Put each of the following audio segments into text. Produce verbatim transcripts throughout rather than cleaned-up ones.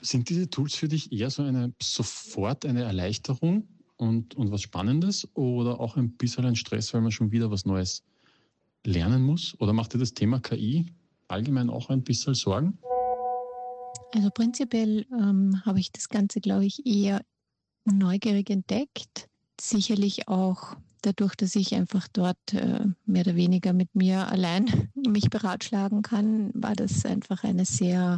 Sind diese Tools für dich eher so eine sofort eine Erleichterung und, und was Spannendes oder auch ein bisschen ein Stress, weil man schon wieder was Neues lernen muss? Oder macht dir das Thema K I allgemein auch ein bisschen Sorgen? Also prinzipiell ähm, habe ich das Ganze, glaube ich, eher neugierig entdeckt. Sicherlich auch dadurch, dass ich einfach dort äh, mehr oder weniger mit mir allein mich beratschlagen kann, war das einfach eine sehr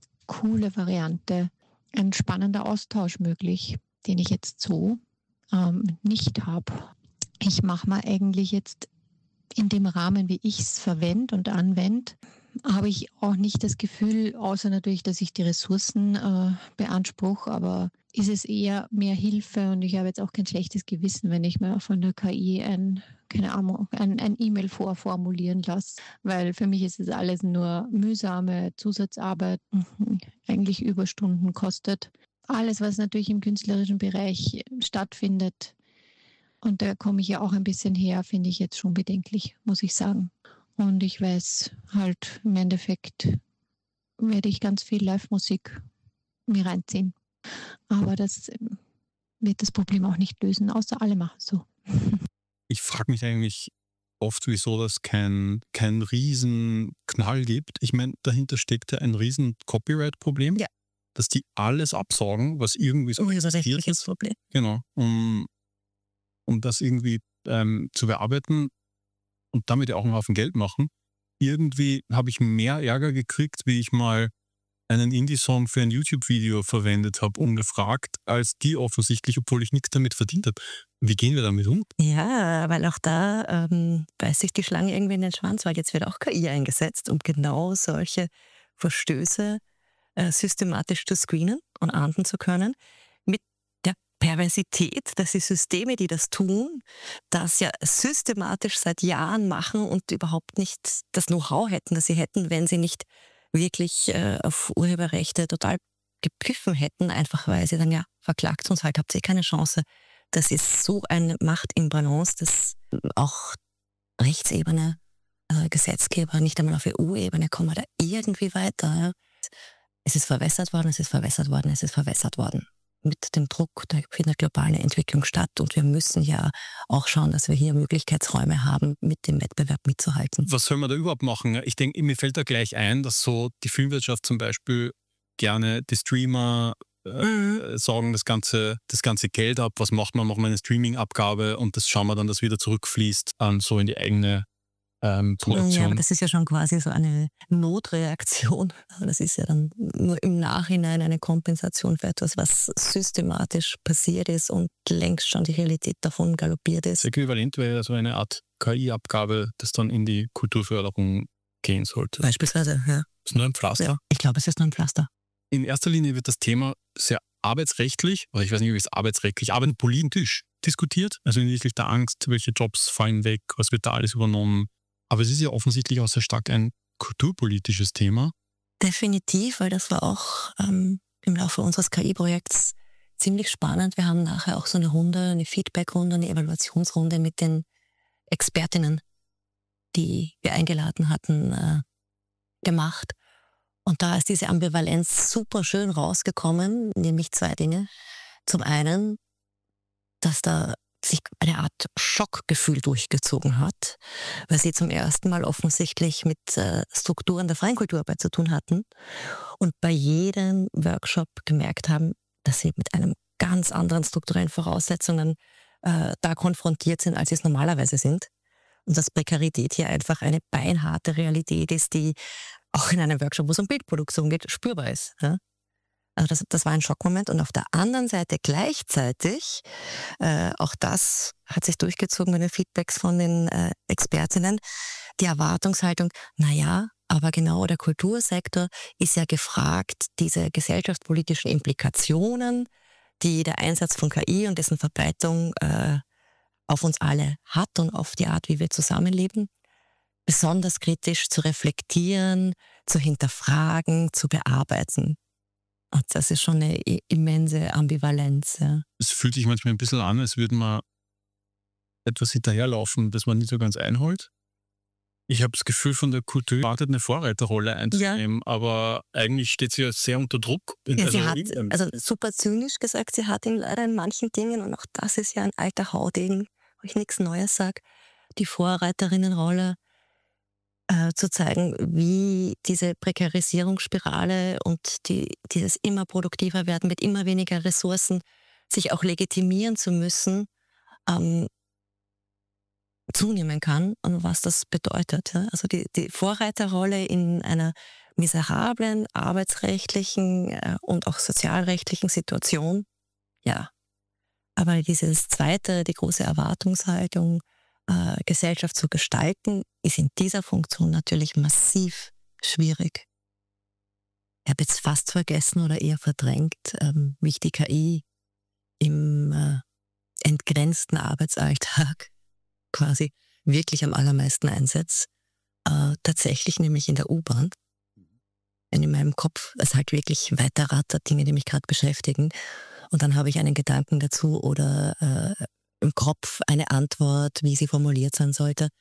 coole Variante. Ein spannender Austausch möglich, den ich jetzt so ähm, nicht habe. Ich mache mir eigentlich jetzt in dem Rahmen, wie ich es verwende und anwende, habe ich auch nicht das Gefühl, außer natürlich, dass ich die Ressourcen äh, beanspruche, aber ist es eher mehr Hilfe und ich habe jetzt auch kein schlechtes Gewissen, wenn ich mir von der K I ein, keine Ahnung, ein, ein E-Mail vorformulieren lasse, weil für mich ist es alles nur mühsame Zusatzarbeit, mhm, eigentlich Überstunden kostet. Alles, was natürlich im künstlerischen Bereich stattfindet, und da komme ich ja auch ein bisschen her, finde ich jetzt schon bedenklich, muss ich sagen. Und ich weiß halt, im Endeffekt werde ich ganz viel Live-Musik mir reinziehen. Aber das ähm, wird das Problem auch nicht lösen, außer alle machen es so. Ich frage mich eigentlich oft, wieso das kein, kein Riesenknall gibt. Ich meine, dahinter steckt ja ein riesen Copyright-Problem, Ja. dass die alles absaugen, was irgendwie so existiert ist. Problem. Genau, um, um das irgendwie ähm, zu bearbeiten und damit ja auch einen Haufen Geld machen. Irgendwie habe ich mehr Ärger gekriegt, wie ich mal einen Indie-Song für ein YouTube-Video verwendet habe, ungefragt, als die offensichtlich, obwohl ich nichts damit verdient habe. Wie gehen wir damit um? Ja, weil auch da ähm, beißt sich die Schlange irgendwie in den Schwanz, weil jetzt wird auch K I eingesetzt, um genau solche Verstöße äh, systematisch zu screenen und ahnden zu können. Mit der Perversität, dass die Systeme, die das tun, das ja systematisch seit Jahren machen und überhaupt nicht das Know-how hätten, das sie hätten, wenn sie nicht wirklich äh, auf Urheberrechte total gepfiffen hätten, einfach weil sie dann ja verklagt uns halt, habt ihr keine Chance. Das ist so eine Machtimbalance, dass auch Rechtsebene, äh, Gesetzgeber, nicht einmal auf E U-Ebene kommen wir da irgendwie weiter. Ja. Es ist verwässert worden, es ist verwässert worden, es ist verwässert worden. Mit dem Druck, da findet globale Entwicklung statt und wir müssen ja auch schauen, dass wir hier Möglichkeitsräume haben, mit dem Wettbewerb mitzuhalten. Was soll man da überhaupt machen? Ich denke, mir fällt da gleich ein, dass so die Filmwirtschaft zum Beispiel gerne die Streamer äh, Mhm. saugen das ganze, das ganze Geld ab. Was macht man? Machen wir eine Streaming-Abgabe und das schauen wir dann, dass wieder zurückfließt an so in die eigene ähm, Ja, aber Produktion. das ist ja schon quasi so eine Notreaktion. Also das ist ja dann nur im Nachhinein eine Kompensation für etwas, was systematisch passiert ist und längst schon die Realität davon galoppiert Das ist. Äquivalent wäre ja so eine Art K I-Abgabe, das dann in die Kulturförderung gehen sollte. Beispielsweise, ja. Das ist nur ein Pflaster. ja. Ich glaube, es ist nur ein Pflaster. In erster Linie wird das Thema sehr arbeitsrechtlich, oder ich weiß nicht, ob es arbeitsrechtlich, aber politisch diskutiert. Also hinsichtlich der Angst, welche Jobs fallen weg, was wird da alles übernommen. Aber es ist ja offensichtlich auch sehr stark ein kulturpolitisches Thema. Definitiv, weil das war auch ähm, im Laufe unseres K I-Projekts ziemlich spannend. Wir haben nachher auch so eine Runde, eine Feedback-Runde, eine Evaluationsrunde mit den Expertinnen, die wir eingeladen hatten, äh, gemacht. Und da ist diese Ambivalenz super schön rausgekommen, nämlich zwei Dinge. Zum einen, dass da sich eine Art Schockgefühl durchgezogen hat, weil sie zum ersten Mal offensichtlich mit äh, Strukturen der freien Kulturarbeit zu tun hatten und bei jedem Workshop gemerkt haben, dass sie mit einem ganz anderen strukturellen Voraussetzungen äh, da konfrontiert sind, als sie es normalerweise sind. Und dass Prekarität hier einfach eine beinharte Realität ist, die auch in einem Workshop, wo es um Bildproduktion geht, spürbar ist. Ja? Also das, das war ein Schockmoment. Und auf der anderen Seite gleichzeitig, äh, auch das hat sich durchgezogen mit den Feedbacks von den äh, Expertinnen, die Erwartungshaltung, naja, aber genau der Kultursektor ist ja gefragt, diese gesellschaftspolitischen Implikationen, die der Einsatz von K I und dessen Verbreitung äh, auf uns alle hat und auf die Art, wie wir zusammenleben, besonders kritisch zu reflektieren, zu hinterfragen, zu bearbeiten. Und das ist schon eine immense Ambivalenz. Ja. Es fühlt sich manchmal ein bisschen an, als würde man etwas hinterherlaufen, das man nicht so ganz einholt. Ich habe das Gefühl, von der Kultur wartet eine Vorreiterrolle einzunehmen, ja. aber eigentlich steht sie ja sehr unter Druck. Ja, also, sie hat, also super zynisch gesagt, sie hat ihn leider in manchen Dingen, und auch das ist ja ein alter Haudegen, wo ich nichts Neues sage, die Vorreiterinnenrolle äh, zu zeigen, wie diese Prekarisierungsspirale und die, dieses immer produktiver werden mit immer weniger Ressourcen, sich auch legitimieren zu müssen, ähm, zunehmen kann und was das bedeutet. Ja? Also die, die Vorreiterrolle in einer miserablen arbeitsrechtlichen äh, und auch sozialrechtlichen Situation, ja. Aber dieses zweite, die große Erwartungshaltung, äh, Gesellschaft zu gestalten, ist in dieser Funktion natürlich massiv schwierig. Ich habe jetzt fast vergessen oder eher verdrängt, ähm, wie ich die K I im äh, entgrenzten Arbeitsalltag quasi wirklich am allermeisten einsetze. Äh, tatsächlich nämlich in der U-Bahn. Wenn in meinem Kopf es halt wirklich weiter rattert, Dinge, die mich gerade beschäftigen. Und dann habe ich einen Gedanken dazu oder äh, im Kopf eine Antwort, wie sie formuliert sein sollte.